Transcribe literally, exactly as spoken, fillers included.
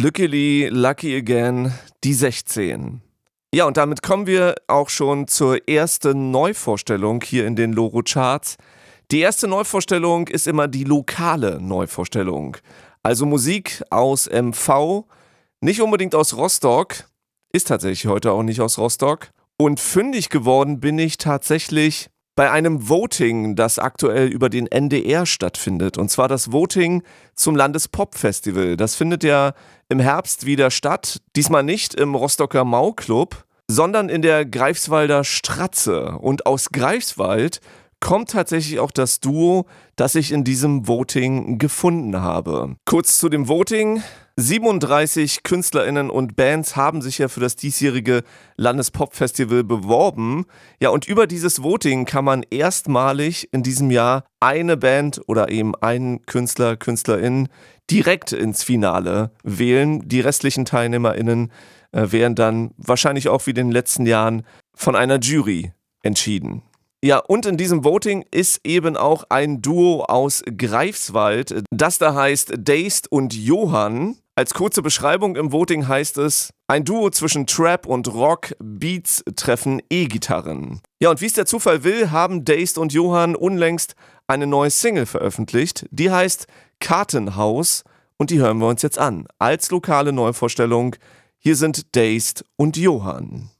Luckily, Lucky Again, die sechzehn. Ja, und damit kommen wir auch schon zur ersten Neuvorstellung hier in den Loro-Charts. Die erste Neuvorstellung ist immer die lokale Neuvorstellung. Also Musik aus M V, nicht unbedingt aus Rostock, ist tatsächlich heute auch nicht aus Rostock. Und fündig geworden bin ich tatsächlich bei einem Voting, das aktuell über den N D R stattfindet. Und zwar das Voting zum Landespop-Festival. Das findet ja im Herbst wieder statt. Diesmal nicht im Rostocker Mau-Club, sondern in der Greifswalder Stratze. Und aus Greifswald kommt tatsächlich auch das Duo, das ich in diesem Voting gefunden habe. Kurz zu dem Voting. siebenunddreißig KünstlerInnen und Bands haben sich ja für das diesjährige Landespop-Festival beworben. Ja, und über dieses Voting kann man erstmalig in diesem Jahr eine Band oder eben einen Künstler, KünstlerIn direkt ins Finale wählen. Die restlichen TeilnehmerInnen äh, werden dann wahrscheinlich auch wie in den letzten Jahren von einer Jury entschieden. Ja, und in diesem Voting ist eben auch ein Duo aus Greifswald, das da heißt Dazed und Johann. Als kurze Beschreibung im Voting heißt es: ein Duo zwischen Trap und Rock, Beats treffen E-Gitarren. Ja, und wie es der Zufall will, haben Dazed und Johann unlängst eine neue Single veröffentlicht. Die heißt Kartenhaus und die hören wir uns jetzt an. Als lokale Neuvorstellung, hier sind Dazed und Johann.